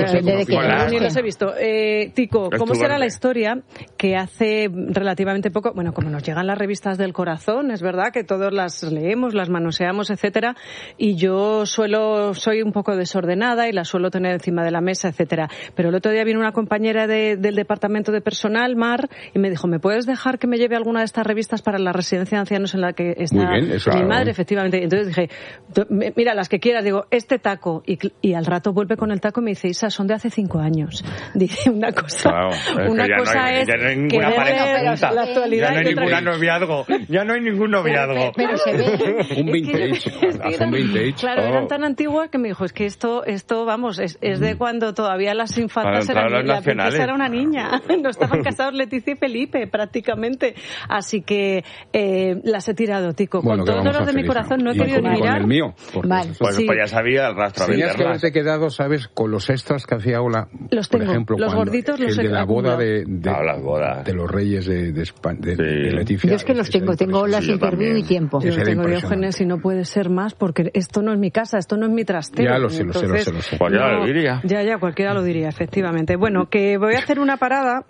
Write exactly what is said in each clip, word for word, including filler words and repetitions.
ni los he visto. Eh, Tico, ¿cómo será la historia que hace relativamente poco, bueno, como nos llegan las revistas del corazón, es verdad que todos las leemos, las manoseamos, etcétera, y yo suelo, soy un poco desordenada y las suelo tener encima de la mesa, etcétera. Pero el otro día vino una compañera de, del departamento de personal, Mar, y me dijo, ¿me puedes dejar que me lleve alguna de estas revistas para la residencia de ancianos en la que está bien, eso, mi claro. madre? Efectivamente. Entonces dije, mira, las que quieras, digo, este taco, y, y al rato vuelve con el taco y me dice, Isa, son de hace cinco años. Dice, una cosa, claro, una ya cosa no hay, es ya no hay ninguna pareja junta. La actualidad, ya no hay ningún noviazgo, ya no hay ningún noviazgo. Pero, pero se ve un vintage, hace un vintage. Claro, oh. eran tan antiguas que me dijo, es que esto, esto vamos, es, es de cuando todavía las infantas eran, la princesa era una niña, no estaban casados Leticia y Felipe prácticamente, así que eh, las he tirado, Tico, bueno, con todos los de mi corazón, no he querido ni mirar. Con el mío. Vale. Pues, sí. pues ya sabía el rastro a Tenías venderlas. que haberte quedado, ¿sabes? Con los extras que hacía Ola, los por tengo, ejemplo, los cuando, gorditos los el he de la boda de, de, no, las bodas. de los reyes de, de, España, de, sí. de Leticia. Yo es que los tengo, tengo Olas interview y tiempo. Yo los tengo, Diógenes, y no puede ser más, porque esto no es mi casa, esto no es mi trastero. Ya lo sé, Entonces, lo sé, lo sé. Cualquiera no, lo diría. Ya, ya, cualquiera lo diría, efectivamente. Bueno, que voy a hacer una parada.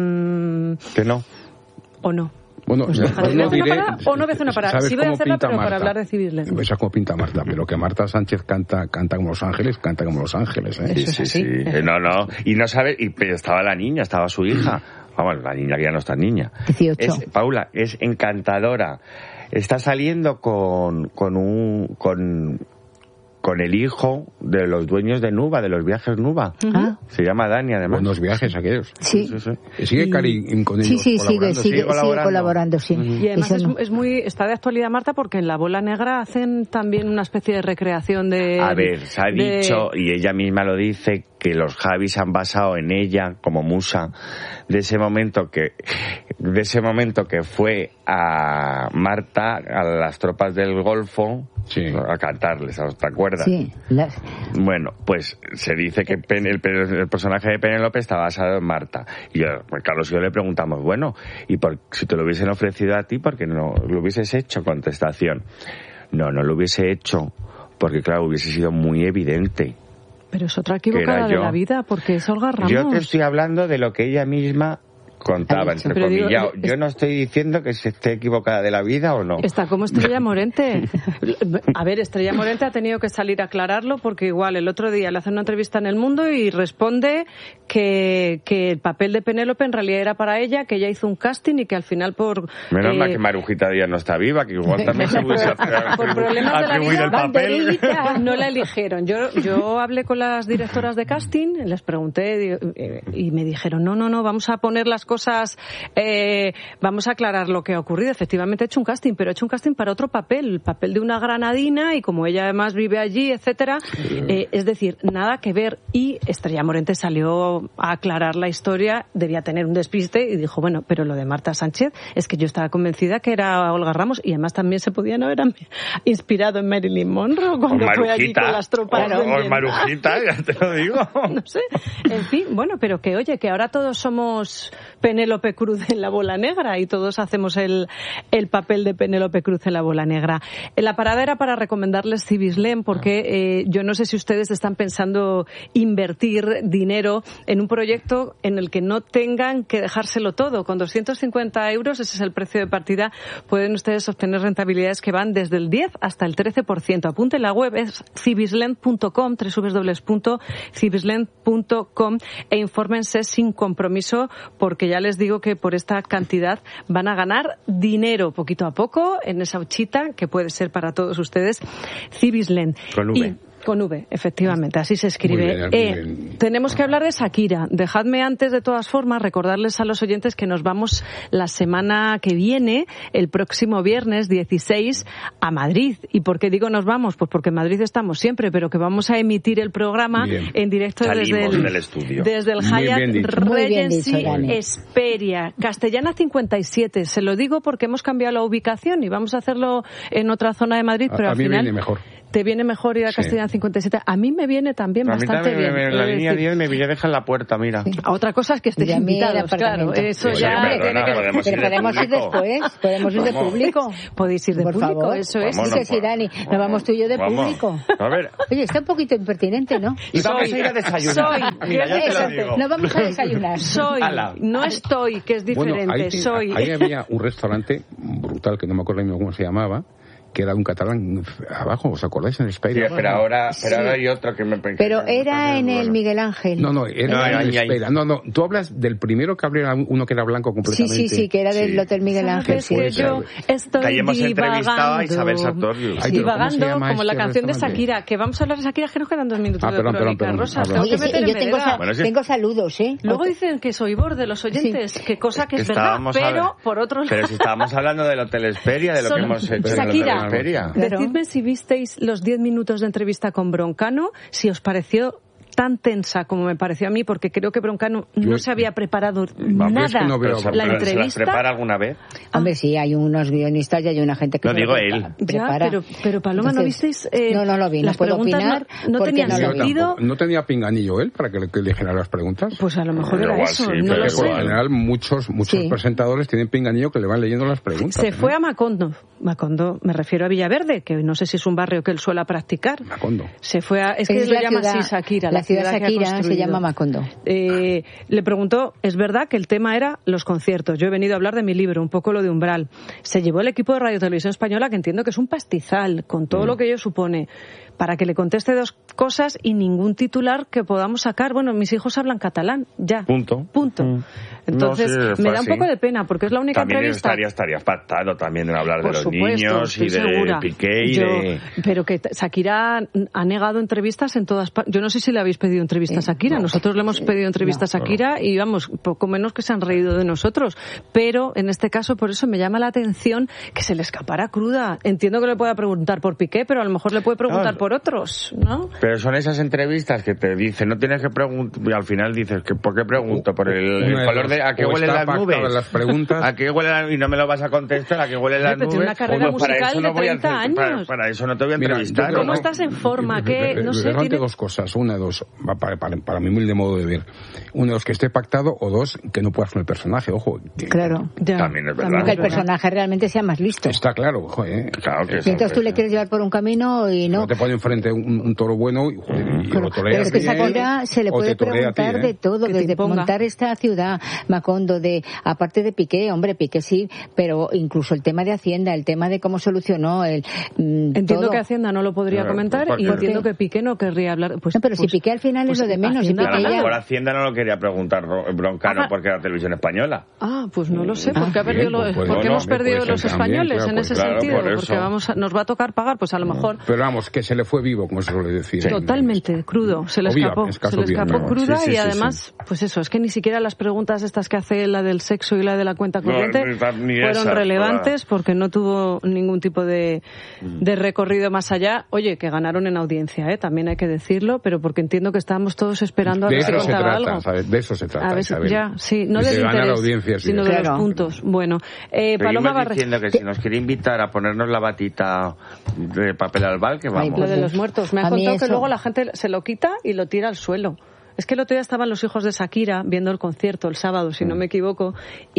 Mmm, que no. ¿O no? Bueno, pues no, no diré, parada, o no voy a hacer una parada. Sí voy a hacerla, pero Marta? para hablar de Civislen. Esa como pinta Marta, pero que Marta Sánchez canta canta como Los Ángeles, canta como Los Ángeles, ¿eh? Eso es sí, así. sí, sí. No, no. Y no sabe, y, pero estaba la niña, estaba su hija. Vamos, la niña que ya no está niña. dieciocho. Es, Paula, es encantadora. Está saliendo con, con un, con, con el hijo de los dueños de Nuba, de los viajes Nuba. Ah. Se llama Dani, además. Buenos viajes aquellos. Sí. sí, sí. Y sigue Cari con ellos Sí, sí, sigue, colaborando. sigue, sigue colaborando. colaborando, sí. Y además Eso es, no. es muy, está de actualidad, Marta, porque en La Bola Negra hacen también una especie de recreación de... A ver, se ha de... dicho, y ella misma lo dice, que los Javis han basado en ella como musa de ese momento que de ese momento que fue a Marta a las tropas del Golfo, sí, a cantarles, ¿te acuerdas? Sí. Las... Bueno, pues se dice que Pen, el, el personaje de Penélope está basado en Marta. Y yo, pues Carlos y yo le preguntamos, bueno, y por, si te lo hubiesen ofrecido a ti, ¿por qué no lo hubieses hecho? Contestación, no, no lo hubiese hecho, porque claro, hubiese sido muy evidente. Pero es otra equivocada de la vida, porque es Olga Ramos. Yo te estoy hablando de lo que ella misma contaba, entre comillas. Yo no estoy diciendo que se esté equivocada de la vida o no. Está como Estrella Morente. A ver, Estrella Morente ha tenido que salir a aclararlo porque igual el otro día le hace una entrevista en El Mundo y responde que, que el papel de Penélope en realidad era para ella, que ella hizo un casting y que al final por... Menos eh, mal que Marujita Díaz no está viva, que igual también se hubiese por problemas de la vida, el papel. No la eligieron. Yo, yo hablé con las directoras de casting, les pregunté y me dijeron, no, no, no, vamos a poner las cosas, eh, vamos a aclarar lo que ha ocurrido. Efectivamente he hecho un casting, pero he hecho un casting para otro papel, el papel de una granadina, y como ella además vive allí, etcétera, eh, es decir, nada que ver. Y Estrella Morente salió a aclarar la historia, debía tener un despiste y dijo, bueno, pero lo de Marta Sánchez es que yo estaba convencida que era Olga Ramos, y además también se podían haber inspirado en Marilyn Monroe cuando fue allí con las tropas. O, o Marujita, ya te lo digo. No sé, en fin, bueno, pero que oye, que ahora todos somos Penélope Cruz en La Bola Negra y todos hacemos el, el papel de Penélope Cruz en La Bola Negra. La parada era para recomendarles Civislen porque eh, yo no sé si ustedes están pensando invertir dinero en un proyecto en el que no tengan que dejárselo todo. Con doscientos cincuenta euros, ese es el precio de partida, pueden ustedes obtener rentabilidades que van desde el diez hasta el trece por ciento. Apunte en la web, es civislen punto com, doble u doble u doble u punto civislen punto com, e infórmense sin compromiso, porque ya les digo que por esta cantidad van a ganar dinero poquito a poco en esa huchita que puede ser para todos ustedes. Civislen. Con V. Y, con V, efectivamente, así se escribe. Muy bien, muy eh, bien. Tenemos que hablar de Shakira. Dejadme antes, de todas formas, recordarles a los oyentes que nos vamos la semana que viene, el próximo viernes dieciséis, a Madrid. ¿Y por qué digo nos vamos? Pues porque en Madrid estamos siempre, pero que vamos a emitir el programa bien. en directo desde el, del estudio. desde el Muy Hyatt bien dicho. Muy bien Regency dicho, Dani. Esperia, Castellana cincuenta y siete. Se lo digo porque hemos cambiado la ubicación y vamos a hacerlo en otra zona de Madrid, A, pero a al mí final... viene mejor. te viene mejor ir a Sí. Castellana cincuenta y siete. A mí me viene también A mí bastante también, bien. me- la es línea decir, diez me viene deja en la puerta, mira. Sí. Otra cosa es que estéis Y a mí el invitados, claro. apartamento. Eso Sí, ya perdona, tiene que- podemos ir Pero de podemos ir público. después, podemos ir de Vamos. público. Podéis ir de Por público, favor. eso es. Vamos, Sí, no, sí, Dani, nos vamos tú y yo de Vamos. público. A ver. Oye, está un poquito impertinente, ¿no? Y vamos Soy- a ir a desayunar. soy- Mira, ya te lo Eso, digo. nos vamos a desayunar. Soy, Ala. no estoy, que es diferente, Bueno, ahí, ti- soy. ahí había un restaurante brutal, que no me acuerdo mismo cómo se llamaba, que era un catalán abajo, ¿os acordáis? En Sí, España. pero ahora, pero Sí. ahora hay otro que me Pero era en el Miguel Ángel. No, no, era No, en ahí, el ahí. Espera. No, no, tú hablas del primero que abrió uno que era blanco Sí, completamente. sí, sí, que era del Sí. Hotel Miguel Ángel. Sabes Sí. que Puede yo ser. estoy Que ahí hemos entrevistado a divagando. Isabel Sartorius. Ay, pero ¿cómo se Divagando llama como la este canción de restaurante? Shakira, que vamos a hablar de Shakira, que nos quedan dos minutos Ah, de perdón, crónica, perdón, Rosas. perdón. Tengo que Oye, sí, meter y yo en tengo, vereda. sa- Bueno, sí. tengo saludos, ¿eh? Luego dicen que soy borde de los oyentes, que cosa que es verdad, Estábamos a- pero por otro Pero lado... si estábamos hablando del Hotel Esperia, de lo Solo- que hemos hecho en el Shakira. Hotel Esperia. Claro. Decidme si visteis los diez minutos de entrevista con Broncano, si os pareció tan tensa como me pareció a mí, porque creo que Broncano no Yo- se había preparado Vamos, nada es que no veo- Pero, la pero, ¿se las entrevista. prepara alguna vez? Hombre, sí, hay unos guionistas y hay una gente que No, se digo lo él. prepa- Ya, prepara. pero, pero Paloma, ¿no Entonces, visteis? eh, no, no lo vi, no las puedo preguntas opinar no, no porque tenían no lo vi. Yo sentido. tampoco. ¿No tenía pinganillo él para que le, que le dijera las preguntas? Pues a lo mejor Igual era eso, sí, no pero lo igual. sé. En general, muchos muchos Sí. presentadores tienen pinganillo que le van leyendo las preguntas. Se ¿eh? fue a Macondo. Macondo, me refiero a Villaverde, que no sé si es un barrio que él suele practicar. Macondo. Se fue a... Es que Es lo la llama ciudad- así Shakira. la ciudad que ha Shakira se construido. llama Macondo. Eh, le preguntó, es verdad que el tema era los conciertos. Yo he venido a hablar de mi libro, un poco lo de Umbral. Se llevó el equipo de Radio Televisión Española, que entiendo que es un pastizal, con todo Mm. lo que ello supone, para que le conteste dos cosas y ningún titular que podamos sacar. Bueno, mis hijos hablan catalán, ya. Punto. Punto. Mm. Entonces, No, sí, me fue da un así. poco de pena, porque es la única También entrevista... estaría, estaría pactado también en hablar de Por los supuesto, niños y estoy de segura. Piqué y Yo- de... Pero que Shakira ha negado entrevistas en todas partes. Yo no sé si le habéis pedido entrevistas a Shakira. no. Nosotros le hemos pedido entrevistas a Shakira y vamos, poco menos que se han reído de nosotros. Pero en este caso, por eso me llama la atención que se le escapara cruda. Entiendo que le pueda preguntar por Piqué, pero a lo mejor le puede preguntar No. por otros, ¿no? Pero son esas entrevistas que te dicen, no tienes que preguntar, y al final dices, que ¿por qué pregunto? ¿Por el, el Una de color dos. de, a qué O huelen está las pactada nubes? las preguntas. ¿A qué huelen las, y no me lo vas a contestar, ¿a qué huelen las Pero tiene nubes? una carrera Pues para musical eso de no voy a treinta hacer- para- años. Para, eso no te voy a Mira, entrevistar. yo creo- ¿Cómo ¿no? estás en forma? ¿Qué? No sé, Relevante tiene- dos cosas. Una, dos, para, para, para mi humilde modo de ver. Uno, dos, que esté pactado, o dos, que no puedas con el personaje. Ojo, que- Claro. Ya, También es verdad. Que el es verdad. personaje realmente sea más listo. está claro, ojo, ¿eh? Claro que Y entonces tú le quieres llevar por un camino y no. No te pone enfrente un, un toro bueno y, joder, y Pero, lo pero toreas es que bien, Shakira se le o puede te torea a ti, preguntar ¿eh? de todo, Que te desde imponga. montar esta ciudad, Macondo, de aparte de Piqué, hombre, Piqué sí, pero incluso el tema de Hacienda, el tema de cómo solucionó el mm, Entiendo todo. que Hacienda no lo podría Claro, comentar ¿por y qué? entiendo que Piqué no querría hablar. Pues, No, pero si pues- Piqué al final pues es lo de menos, si Hacienda A lo Piqué ya- mejor Hacienda no lo quería preguntar Ro- Broncano Ajá. porque era televisión española. Ah, pues no lo sé, porque, ha bien, perdido lo- pues puede- porque bueno, hemos puede perdido ser los también, españoles claro, en pues ese claro, sentido, por eso. porque vamos a- nos va a tocar pagar, pues a lo mejor Pero vamos, que se le fue vivo, como se suele decir. totalmente crudo, se le Obvia, escapó, escaso se le bien, escapó ¿no? cruda Sí, sí, y sí, además, pues eso, es que ni siquiera las preguntas estas que hace la del sexo y la de la cuenta No, corriente ni- ni fueron esas, relevantes porque no tuvo ningún tipo de, de recorrido más allá. Oye, que ganaron en audiencia, ¿eh? También hay que decirlo, pero porque entiendo que estábamos todos esperando a De ver si eso se contaba trata, algo. ¿sabes? De eso se trata, A ver si, Isabel. ya, sí, no De del ganar interés, audiencias, sino sí. de Claro. los puntos. Bueno, eh, Paloma Seguimos Barre... diciendo que si nos quiere invitar a ponernos la batita de papel albal, que vamos. Lo de los muertos. Me ha A mí contado que eso- luego la gente se lo quita y lo tira al suelo. Es que el otro día estaban los hijos de Shakira viendo el concierto el sábado, si no me equivoco,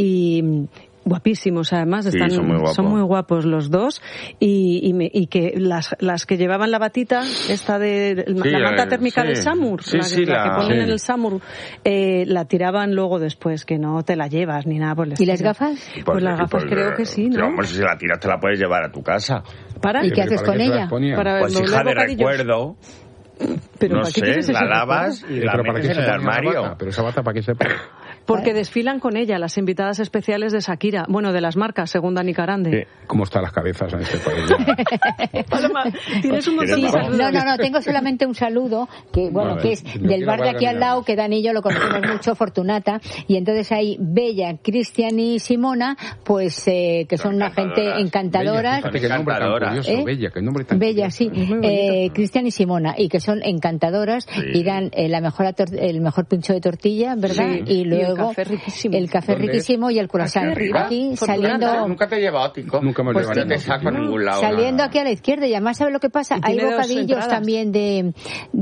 y guapísimos además, Sí, están, son muy guapos. son muy guapos los dos, y, y, me- y que las, las que llevaban la batita, esta de Sí, la manta eh, térmica sí. del Samur, Sí, la, sí, la la- que ponen sí. en el Samur, eh, la tiraban luego después, que no te la llevas ni nada por el ¿Y estilo. las gafas? Pues las gafas pues, creo eh, que sí, ¿no? Hombre, si la tiras te la puedes llevar a tu casa. ¿Para? ¿Y qué haces ¿Para con qué se las ella? ponía? Para Pues doblar hija de bocadillos. recuerdo, Pero no ¿para qué sé, quieres ese la recuerdo? lavas y la Pero ¿para qué metes se en el ponía la armario. bata? Pero esa bata, ¿para qué se pone? Porque desfilan con ella las invitadas especiales de Shakira, bueno, de las marcas, según Dani Carande. ¿Cómo están las cabezas en este país? ya? Paloma, tienes un montón de ¿Quieres saludos. No, no, no, tengo solamente un saludo, que bueno, Vale. que es Si no del quiero bar de aquí al valga, lado, que Dani y yo lo conocemos mucho, Fortunata, y entonces hay Bella, Cristian y Simona, pues eh, que son una gente encantadoras. Fíjate qué nombre tan Encantadoras. curioso, ¿Eh? Bella, qué nombre tan Bella, curioso. sí, Es muy bonito. eh, Cristian y Simona, y que son encantadoras, Sí. y dan eh, la mejor ator- el mejor pincho de tortilla, ¿verdad? Sí. Y luego luego café riquísimo. el café ¿Dónde riquísimo y el croissant. Aquí arriba, Aquí Fortunata. saliendo... Nunca te he llevado, Tico. Nunca me he Pues llevado. no te saco a ningún lado. Saliendo nada. aquí a la izquierda, y además, ¿sabes lo que pasa? Y Hay tiene dos bocadillos entradas. también de,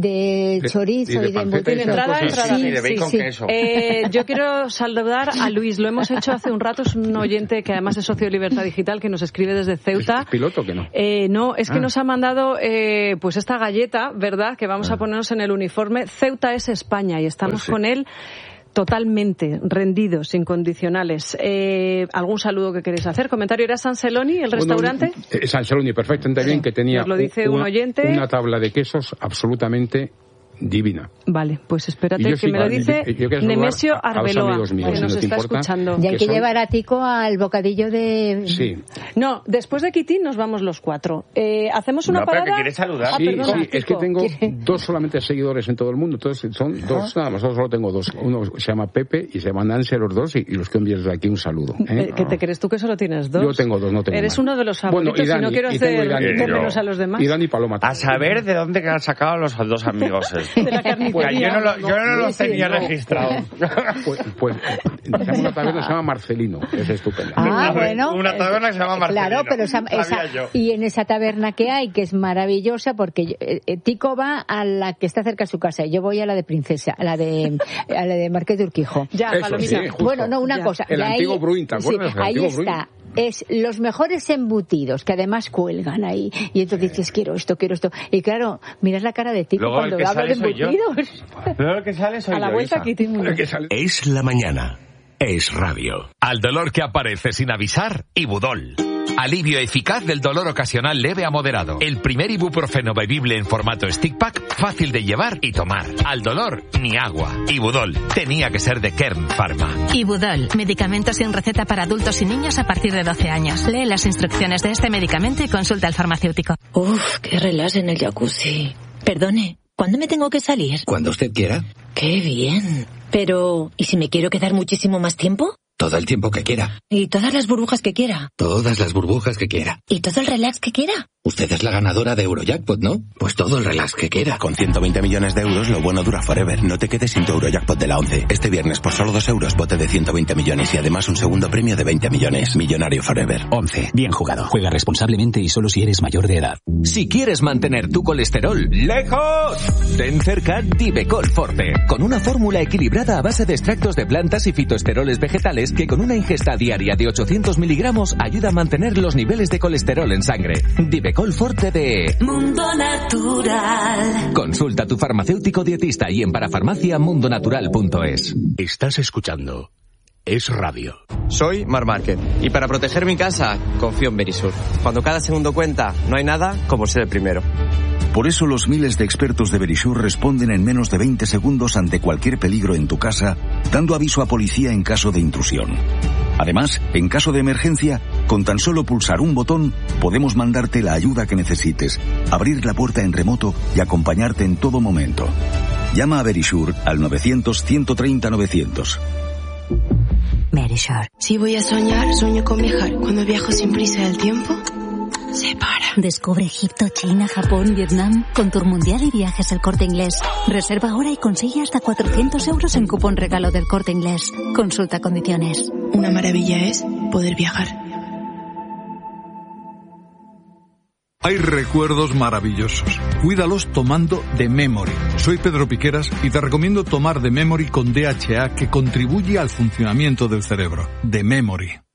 de De- chorizo y de y de panceta y embutido. esas Entrada, cosas. entrada. Sí, de Sí, bacon sí. queso. Eh, yo quiero saludar a Luis. Lo hemos hecho hace un rato. Es un oyente que además es socio de Libertad Digital, que nos escribe desde Ceuta. ¿Es piloto que no? Eh, no, es que Ah. nos ha mandado eh, pues esta galleta, ¿verdad? Que vamos a ponernos en el uniforme. Ceuta es España y estamos Pues sí. con él totalmente rendidos, incondicionales. Eh, ¿Algún saludo que queréis hacer? ¿Comentario? ¿Era San Celoni, el restaurante? Bueno, eh, San Celoni, perfectamente bien, que tenía Nos lo dice una, un oyente. una tabla de quesos absolutamente divina. Vale, pues espérate, Y yo que sí, me lo yo- dice yo quiero saludar Nemesio a- a los Arbeloa, amigos míos, que si nos no te está importa. escuchando. Y hay que que son- llevar a Tico al bocadillo de... Sí. No, después de Kitty nos vamos los cuatro. Eh, ¿Hacemos una No, pero parada? que quieres saludar. Ah, Sí, perdona, sí, es que Tico. tengo ¿Quiere? dos solamente seguidores en todo el mundo, entonces son dos, nada más, solo tengo dos. Uno se llama Pepe y se llama Nancy, los dos, y, y los que envío desde aquí un saludo. ¿eh? Eh, ¿Qué te crees tú que solo tienes dos? Yo tengo dos, no tengo Eres más. uno de los favoritos Bueno, y Dani, y no quiero y tengo hacer y Dani. de Yo- menos a los demás. Y Dani Paloma. A saber de dónde han sacado los dos amigos estos. De la carnicería. Yo no, lo- yo no los Sí, tenía no. registrados. Pues, pues tengo una taberna que se llama Marcelino, es estupenda. Ah, bueno. Una taberna que se llama Marcelino. Claro, pero esa, Sabía esa- yo. y en esa taberna que hay, que es maravillosa, porque yo- eh, eh, Tico va a la que está cerca de su casa, y yo voy a la de Princesa, a la de, a la de Marqués de Urquijo. Ya, Eso, palomita. sí, justo. Bueno, no, una Ya. cosa. El y ahí- antiguo Bruin, ¿te sí, acuerdas? El ahí antiguo está. Es los mejores embutidos, que además cuelgan ahí. Y entonces dices, quiero esto, quiero esto. Y claro, miras la cara de Tico Luego el cuando que habla de sale soy yo. embutidos. Luego el que sale soy A la yo, vuelta, Isa. Kitty. El que sale- Es la mañana. Es radio. Al dolor que aparece sin avisar, Ibudol. Alivio eficaz del dolor ocasional leve a moderado. El primer ibuprofeno bebible en formato stick pack, fácil de llevar y tomar. Al dolor, ni agua. Ibudol. Tenía que ser de Kern Pharma. Ibudol, medicamento sin receta para adultos y niños a partir de doce años. Lee las instrucciones de este medicamento y consulta al farmacéutico. Uf, qué relax en el jacuzzi. Perdone, ¿cuándo me tengo que salir? Cuando usted quiera, Qué bien. Pero, ¿y si me quiero quedar muchísimo más tiempo? todo el tiempo que quiera, ¿Y todas las burbujas que quiera? todas las burbujas que quiera. ¿Y todo el relax que quiera? Usted es la ganadora de Eurojackpot, ¿no? Pues todo el relax que quiera. Con ciento veinte millones de euros, lo bueno dura forever. No te quedes sin tu Eurojackpot de la once. Este viernes, por solo dos euros, bote de ciento veinte millones y además un segundo premio de veinte millones. Millonario forever. once. Bien jugado. Juega responsablemente y solo si eres mayor de edad. Si quieres mantener tu colesterol lejos, ten cerca Divecol Forte, con una fórmula equilibrada a base de extractos de plantas y fitoesteroles vegetales que con una ingesta diaria de ochocientos miligramos ayuda a mantener los niveles de colesterol en sangre. Divecol Forte de Mundo Natural. Consulta a tu farmacéutico dietista y en parafarmacia mundonatural punto es. Estás escuchando Es Radio. Soy Mar Márquez y para proteger mi casa confío en Verisur. Cuando cada segundo cuenta, no hay nada como ser el primero. Por eso los miles de expertos de Verisur responden en menos de veinte segundos ante cualquier peligro en tu casa, dando aviso a policía en caso de intrusión. Además, en caso de emergencia, con tan solo pulsar un botón, podemos mandarte la ayuda que necesites, abrir la puerta en remoto y acompañarte en todo momento. Llama a Verisur al novecientos, ciento treinta, novecientos. Verisur. Si voy a soñar, sueño con viajar. Cuando viajo sin prisa del tiempo, se para. Descubre Egipto, China, Japón, Vietnam con Tour Mundial y Viajes El Corte Inglés. Reserva ahora y consigue hasta cuatrocientos euros en cupón regalo del Corte Inglés. Consulta condiciones. Una maravilla es poder viajar. Hay recuerdos maravillosos. Cuídalos tomando The Memory. Soy Pedro Piqueras y te recomiendo tomar The Memory con D H A, que contribuye al funcionamiento del cerebro. The Memory.